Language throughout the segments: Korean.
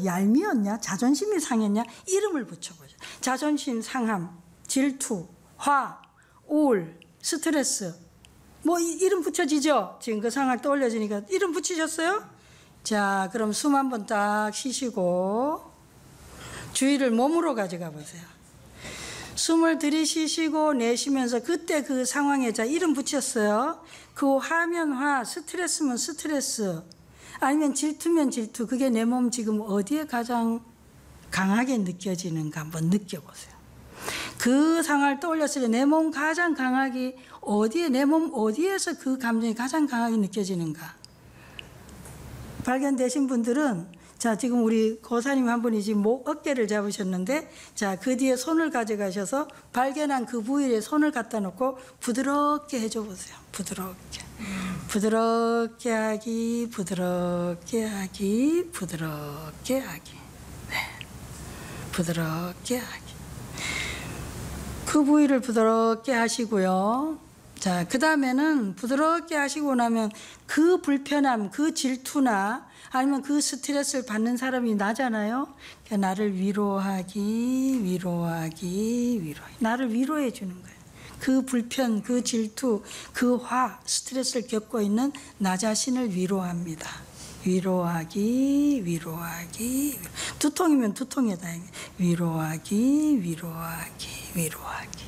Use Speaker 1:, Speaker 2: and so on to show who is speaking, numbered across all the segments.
Speaker 1: 얄미웠냐? 자존심이 상했냐? 이름을 붙여보죠. 자존심 상함, 질투, 화, 우울, 스트레스. 뭐 이름 붙여지죠? 지금 그 상황 떠올려지니까 이름 붙이셨어요? 자, 그럼 숨 한 번 딱 쉬시고 주의를 몸으로 가져가 보세요. 숨을 들이쉬시고 내쉬면서 그때 그 상황에 자 이름 붙였어요. 그 화면 화, 스트레스면 스트레스, 아니면 질투면 질투. 그게 내 몸 지금 어디에 가장 강하게 느껴지는가 한번 느껴보세요. 그 상황을 떠올렸을 때 내 몸 가장 강하게 어디에, 내 몸 어디에서 그 감정이 가장 강하게 느껴지는가 발견되신 분들은 자, 지금 우리 고사님 한 분이 지금 목 어깨를 잡으셨는데 자, 그 뒤에 손을 가져가셔서 발견한 그 부위에 손을 갖다 놓고 부드럽게 해줘 보세요. 부드럽게. 부드럽게 하기, 부드럽게 하기, 부드럽게 하기. 네. 부드럽게 하기. 그 부위를 부드럽게 하시고요. 자, 그 다음에는 부드럽게 하시고 나면 그 불편함, 그 질투나 아니면 그 스트레스를 받는 사람이 나잖아요. 그러니까 나를 위로하기, 위로하기, 위로하기. 나를 위로해 주는 거예요. 그 불편, 그 질투, 그 화, 스트레스를 겪고 있는 나 자신을 위로합니다. 위로하기, 위로하기. 두통이면 두통에다 위로하기, 위로하기, 위로하기.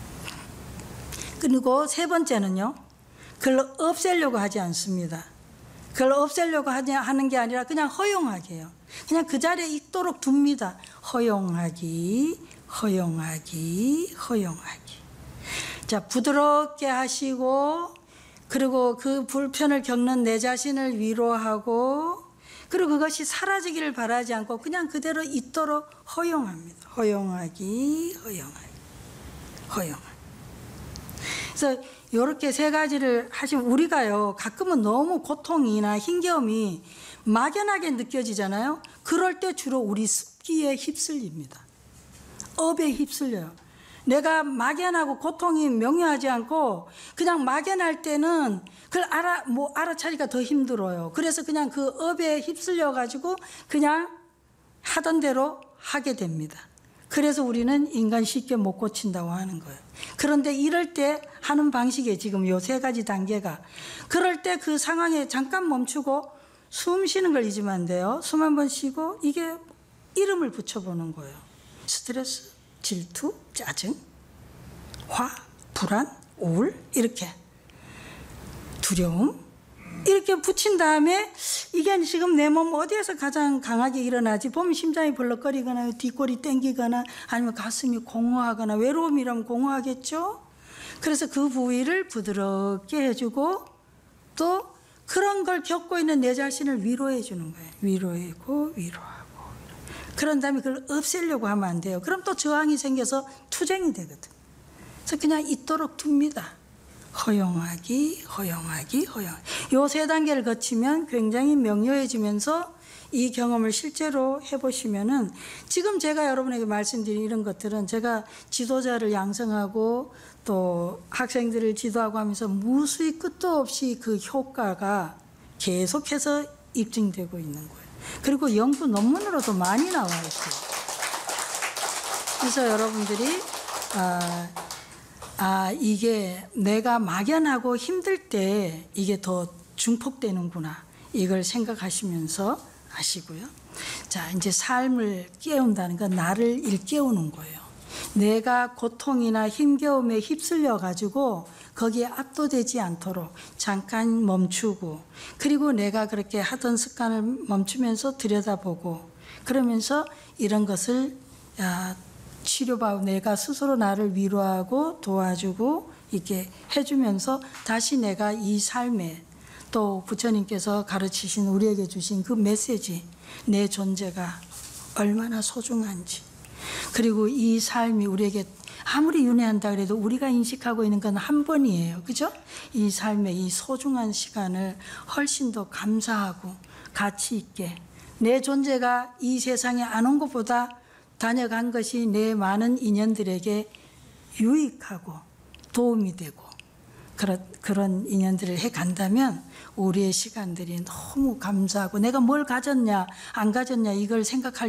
Speaker 1: 그리고 세 번째는요, 그걸 없애려고 하지 않습니다. 그걸 없애려고 하는 게 아니라 그냥 허용하게 해요. 그냥 그 자리에 있도록 둡니다. 허용하기, 허용하기, 허용하기. 자, 부드럽게 하시고, 그리고 그 불편을 겪는 내 자신을 위로하고, 그리고 그것이 사라지기를 바라지 않고 그냥 그대로 있도록 허용합니다. 허용하기, 허용하기, 허용하기. 그래서 이렇게 세 가지를 하시면 우리가요, 가끔은 너무 고통이나 힘겨움이 막연하게 느껴지잖아요. 그럴 때 주로 우리 습기에 휩쓸립니다. 업에 휩쓸려요. 내가 막연하고 고통이 명료하지 않고 그냥 막연할 때는 그걸 알아차리기가 더 힘들어요. 그래서 그냥 그 업에 휩쓸려 가지고 그냥 하던 대로 하게 됩니다. 그래서 우리는 인간 쉽게 못 고친다고 하는 거예요. 그런데 이럴 때 하는 방식에 지금 요 세 가지 단계가, 그럴 때 그 상황에 잠깐 멈추고 숨 쉬는 걸 잊으면 안 돼요. 숨 한번 쉬고 이게 이름을 붙여보는 거예요. 스트레스, 질투, 짜증, 화, 불안, 우울, 이렇게 두려움 이렇게 붙인 다음에 이게 지금 내 몸 어디에서 가장 강하게 일어나지? 보면 심장이 벌렁거리거나 뒷골이 땡기거나 아니면 가슴이 공허하거나, 외로움이라면 공허하겠죠? 그래서 그 부위를 부드럽게 해주고 또 그런 걸 겪고 있는 내 자신을 위로해 주는 거예요. 위로하고 위로하고. 그런 다음에 그걸 없애려고 하면 안 돼요. 그럼 또 저항이 생겨서 투쟁이 되거든. 그래서 그냥 있도록 둡니다. 허용하기, 허용하기, 허용하기. 요 세 단계를 거치면 굉장히 명료해지면서 이 경험을 실제로 해보시면은, 지금 제가 여러분에게 말씀드린 이런 것들은 제가 지도자를 양성하고 또 학생들을 지도하고 하면서 무수히 끝도 없이 그 효과가 계속해서 입증되고 있는 거예요. 그리고 연구 논문으로도 많이 나와 있어요. 그래서 여러분들이 이게 내가 막연하고 힘들 때 이게 더 증폭되는구나, 이걸 생각하시면서 하시고요. 자, 이제 삶을 깨운다는 건 나를 일깨우는 거예요. 내가 고통이나 힘겨움에 휩쓸려 가지고 거기에 압도되지 않도록 잠깐 멈추고, 그리고 내가 그렇게 하던 습관을 멈추면서 들여다보고, 그러면서 이런 것을 치료받고 내가 스스로 나를 위로하고 도와주고 이렇게 해주면서 다시 내가 이 삶에, 또 부처님께서 가르치신 우리에게 주신 그 메시지, 내 존재가 얼마나 소중한지, 그리고 이 삶이 우리에게 아무리 윤회한다 그래도 우리가 인식하고 있는 건 한 번이에요. 그죠? 이 삶의 이 소중한 시간을 훨씬 더 감사하고 가치 있게, 내 존재가 이 세상에 안 온 것보다 다녀간 것이 내 많은 인연들에게 유익하고 도움이 되고, 그런 인연들을 해 간다면 우리의 시간들이 너무 감사하고 내가 뭘 가졌냐 안 가졌냐 이걸 생각할